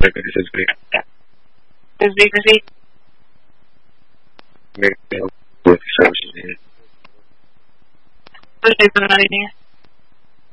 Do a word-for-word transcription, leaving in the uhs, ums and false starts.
Like this is great. This week, this week. Maybe I'll work services in. What is the idea?